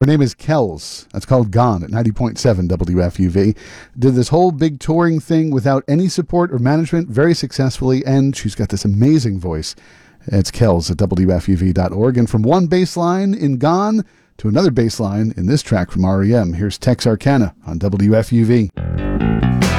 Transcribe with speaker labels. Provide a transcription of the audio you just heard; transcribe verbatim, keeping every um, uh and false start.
Speaker 1: Her name is Kells. That's called Gone at ninety point seven W F U V. Did this whole big touring thing without any support or management very successfully, and she's got this amazing voice. It's Kells at W F U V dot org. And from one bass line in Gone to another bass line in this track from R E M, here's Texarkana on W F U V.